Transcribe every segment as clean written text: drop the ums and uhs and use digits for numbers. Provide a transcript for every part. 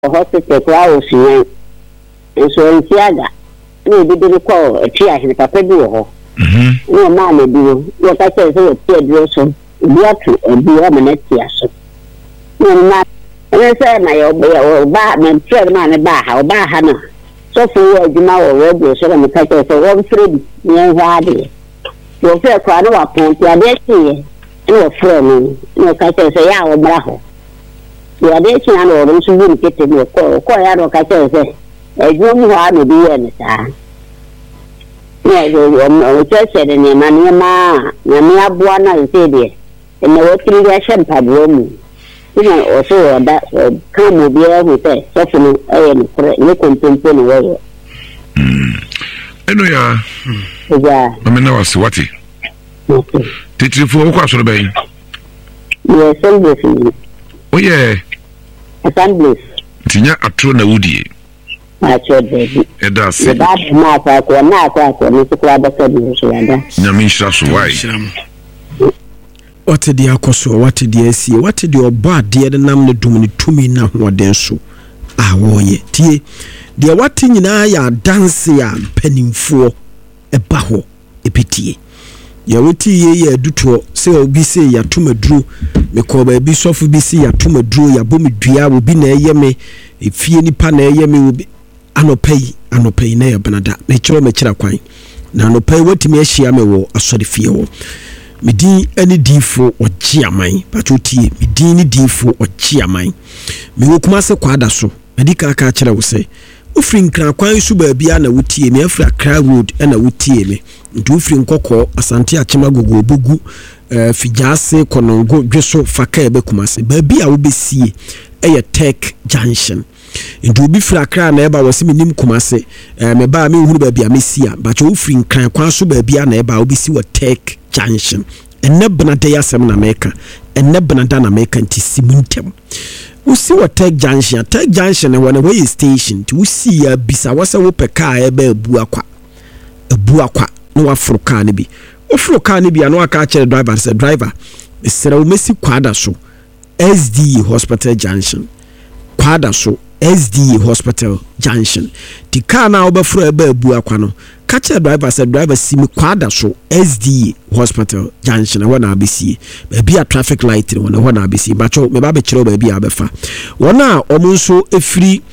hospital kwa osuan so ntiaga na bi de ko atwi ahene papa bi wo ho no ma na bi wo ka se so tie duro so bi atu bi wa manati aso no ma na se na yo ba na tire ma na ba ha no so for adwuma wo radio so na ka se so wo fredi ni ha de yo fe kwa no wa pon ti ade tie no fredi no ka se ya wo bra ho ya de chi na no so bu kete no ko ya no ka se ejumu ha no bi ye ne sa o chese de ne mani ma na mi abua na nse de na wo tiri ya shempa bo mu ina o so da ka mo bi e hu te so funu e ne kontempo ne wo eno ya amena wasi wati titrifo ko asoro ben ye selbe oye assembly tinya atro na wudie acho baby eda se ba ma kwa ko na kwa ni sikwa ba ka bi so yanda nyame nhira so wai what the akoso what the asie what the oba de nam ne dum ne tumi na hoden so woye tie de what nyina ya dance ya panimfo eba ho epitie ya woti ye aduto se obi se ya tomaduro me ko ba bi sofu bi se ya tomaduro ya bomedua obi na eyeme efie nipa na eyeme obi anopai na ya benada na chiro me kira kwan na anopai watimi ahia me wo asori fie wo medin ani difo ogiaman pachotie medin ni difo ogiaman me wo kuma se kwada so medika ka kira wo se ofri nkra kwan su ba bia na wotie me afra Accra Road na wotie me ntu ofri nkokọ asante achema gogo obugu fijase konongo dweso faka ebe kuma se ba bia wo besie eye Tech Junction ntu obi fra Accra na eba wose minim kuma se me ba me hunu ba bia mesia ba cho ofri nkran kwan so ba bia na eba wo besi wo Tech Junction enne benada yasem na meka enne benada na meka nti simuntem usi wa Tech Junction na way station ti usi ya bisa wasa wo peka ebe ebu akwa no afro car ne bi ofro car ne bi anu aka kire driver say driver esera wo mesi kwada so SDA Hospital Junction kwada so SDA Hospital Junction ti car na obefro ebe ebu akwa no ka kire driver say driver simi kwada so SDA Hospital Junction wana abisi be a traffic light wana abisi ba cho me ba be kire ba bia befa wana omunso efiri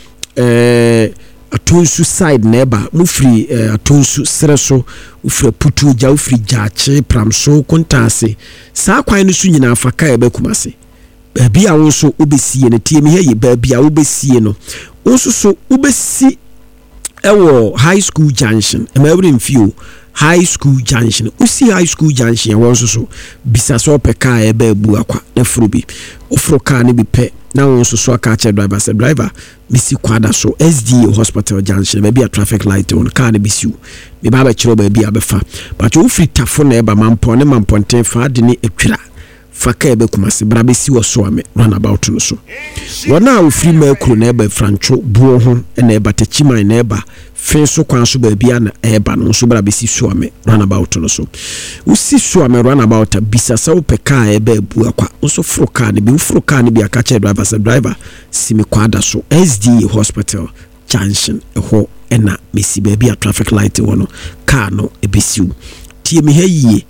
atonsu side neba mufri atonsu sreso ufre putu ja ufri jache pramso kontase sa kwan no su nyina afaka ebe kumase bia wonso obesie ne tie me he bia obesie no wonso so obesi ewo High School Junction emawre mfio High School Junction usi High School Junction wonso so bisa so peka ebe ebu akwa na frubi ofro car ne bi pe na wonso so aka che driver say driver misi kwada so SDA Hospital Junction be a traffic light on car ne bisiu me ba kiro ba bia befa but wo free tafo na eba mampo ne mamponten fa de ne etwira faka ebe kumase bra besi wo so ame run about no so wona wo free makro na eba francho buo ho na eba tachiman na eba fenso kwan so ba bia na eba no so bra besi so ame run about no so usi so ame run about bisa sa wo peka eba ebu akwa so fro car ne bi aka che driver say driver simi kwada so SDA Hospital Junction ho ena mesi ba bia traffic light wono car no ebesiu tie me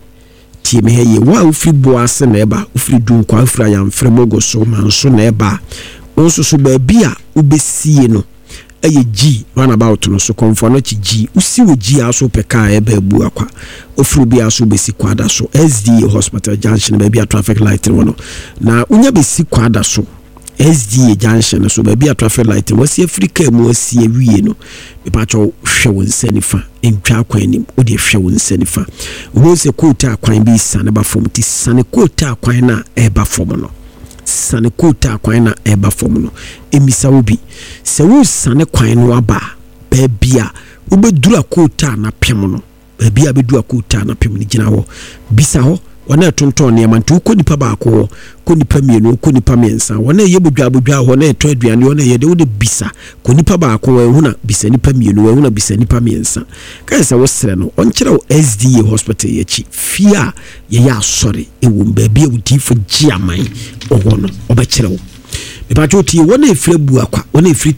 heye wa ufri boase na eba ufri dunkwa ufra ya mfremogo so manso na eba onso so ba bia ubesie no eye G run about no so konfo no chi G usi wo G aso peka eba ebu akwa ofru bia aso besi kwada so SDA Hospital Junction ba bia traffic light wono na unya besi kwada so SDA Junction so ba bia traffic light wasi Africa mu wasi awie no mepacho hwe wonsanifa entwa kwanim odi hwe wonsanifa wo se kota kwan bi sane ba fom ti sane kota kwan na eba fom no sane kota kwan na eba fom no emisa obi se wo sane kwan no aba ba bia obedura kota na pem no ba bia bedura kota na pem ni gina ho bisa ho wana tonton ne amantu ko nipa ba ko nipa mienu ko nipa mensa wana ye bodwa ho na eto aduane wana ye de wo de bisa ko nipa ba ko hu na bisa nipa mienu hu na bisa nipa mensa kan se wo sere no onkyere wo SDA Hospital yachi fia ye ya sori ewo ba bia wo tifo giaman oho no obekere wo mepacho tie wona efiri bu akwa wona efiri